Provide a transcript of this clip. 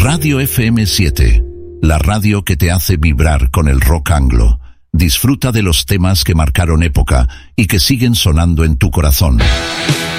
Radio FM7, la radio que te hace vibrar con el rock anglo. Disfruta de los temas que marcaron época y que siguen sonando en tu corazón.